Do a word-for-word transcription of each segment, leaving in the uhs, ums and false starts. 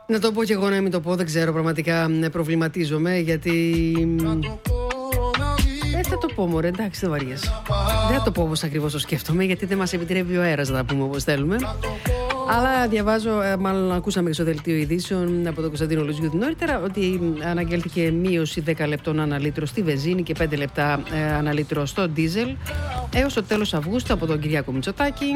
Να το πω κι εγώ, να μην το πω, δεν ξέρω, πραγματικά προβληματίζομαι, γιατί... Ε, θα το πω, μωρέ, εντάξει, δεν βαριέσαι. Δεν θα το πω όπως ακριβώς το σκέφτομαι, γιατί δεν μας επιτρέπει ο αέρας να τα πούμε όπως θέλουμε. Αλλά διαβάζω, μάλλον ακούσαμε και στο δελτίο ειδήσεων από τον Κωνσταντίνο Λοζιούδη νωρίτερα, ότι αναγγέλθηκε μείωση δέκα λεπτών αναλύτρο στη βενζίνη και πέντε λεπτά αναλύτρο στο ντίζελ έως το τέλος Αυγούστου από τον Κυριάκο Μητσοτάκη.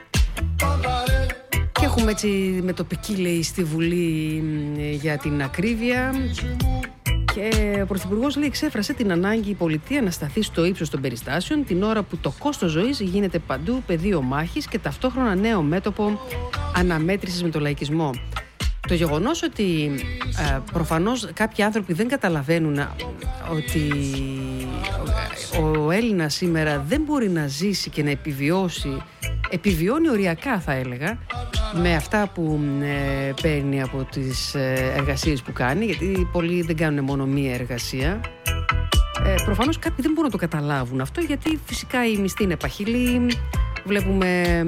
Και έχουμε έτσι με το πεκίλεϊ στη Βουλή για την ακρίβεια. Και ο Πρωθυπουργός, λέει, εξέφρασε την ανάγκη η πολιτεία να σταθεί στο ύψος των περιστάσεων την ώρα που το κόστος ζωής γίνεται παντού πεδίο μάχης και ταυτόχρονα νέο μέτωπο αναμέτρησης με το λαϊκισμό. Το γεγονός ότι ε, προφανώς κάποιοι άνθρωποι δεν καταλαβαίνουν ότι ο Έλληνας σήμερα δεν μπορεί να ζήσει και να επιβιώσει, επιβιώνει οριακά θα έλεγα, με αυτά που ε, παίρνει από τις ε, εργασίες που κάνει, γιατί πολλοί δεν κάνουν μόνο μία εργασία. Ε, προφανώς κάποιοι δεν μπορούν να το καταλάβουν αυτό, γιατί φυσικά η μισθή είναι παχυλή. Βλέπουμε ε,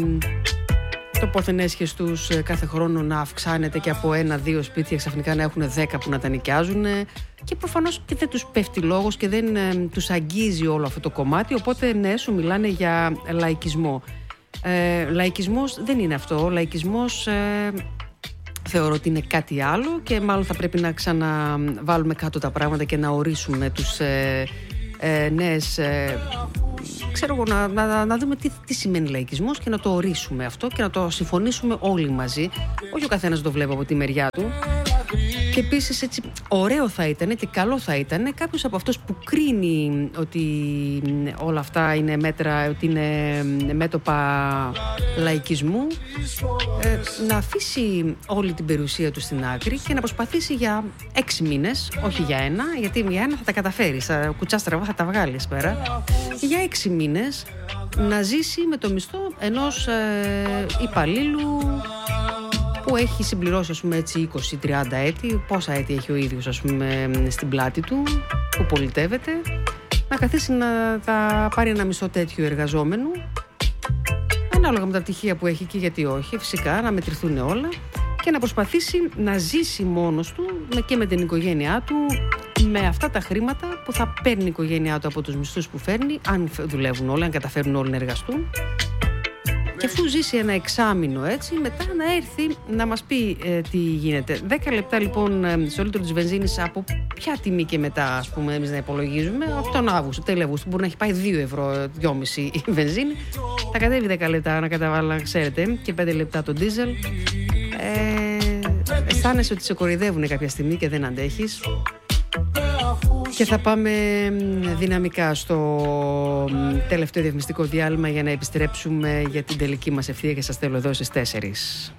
το πόθεν έσχες τους ε, κάθε χρόνο να αυξάνεται και από ένα-δύο σπίτια ξαφνικά να έχουν δέκα που να τα νοικιάζουν, και προφανώς και δεν τους πέφτει λόγος και δεν ε, τους αγγίζει όλο αυτό το κομμάτι, οπότε ναι, σου μιλάνε για λαϊκισμό. Ε, λαϊκισμός δεν είναι αυτό. Λαϊκισμός ε, θεωρώ ότι είναι κάτι άλλο, και μάλλον θα πρέπει να ξαναβάλουμε κάτω τα πράγματα και να ορίσουμε τους ε, ε, νέες ε, ξέρω εγώ, να, να, να δούμε τι, τι σημαίνει λαϊκισμός και να το ορίσουμε αυτό και να το συμφωνήσουμε όλοι μαζί, όχι ο καθένας να το βλέπει από τη μεριά του. Και επίσης έτσι ωραίο θα ήταν και καλό θα ήταν κάποιος από αυτούς που κρίνει ότι όλα αυτά είναι μέτρα, ότι είναι μέτωπα λαϊκισμού, ε, να αφήσει όλη την περιουσία του στην άκρη και να προσπαθήσει για έξι μήνες, όχι για ένα, γιατί για ένα θα τα καταφέρεις, τα κουτσά στραβά θα τα βγάλεις πέρα, για έξι μήνες να ζήσει με το μισθό ενός ε, υπαλλήλου που έχει συμπληρώσει, ας πούμε, έτσι είκοσι τριάντα έτη, πόσα έτη έχει ο ίδιος, ας πούμε, στην πλάτη του, που πολιτεύεται, να καθίσει να τα πάρει ένα μισθό τέτοιο εργαζόμενου, ανάλογα με τα πτυχία που έχει, και γιατί όχι, φυσικά, να μετρηθούν όλα, και να προσπαθήσει να ζήσει μόνος του και με την οικογένειά του με αυτά τα χρήματα που θα παίρνει η οικογένειά του από τους μισθούς που φέρνει, αν δουλεύουν όλοι, αν καταφέρουν όλοι να εργαστούν. Και αφού ζήσει ένα εξάμηνο έτσι, μετά να έρθει να μας πει ε, τι γίνεται. δέκα λεπτά λοιπόν ε, στο λίτρο της βενζίνης, από ποια τιμή και μετά, ας πούμε, εμείς να υπολογίζουμε, από τον Αύγουστο, τέλη Αυγούστου, μπορεί να έχει πάει δύο ευρώ, δυόμισι η βενζίνη, θα κατέβει δέκα λεπτά να καταβάλα, ξέρετε, και πέντε λεπτά το ντίζελ. Ε, αισθάνεσαι ότι σε κοροϊδεύουν κάποια στιγμή και δεν αντέχεις. Και θα πάμε δυναμικά στο τελευταίο διαφημιστικό διάλειμμα για να επιστρέψουμε για την τελική μας ευθεία, και σας θέλω εδώ στις τέσσερις.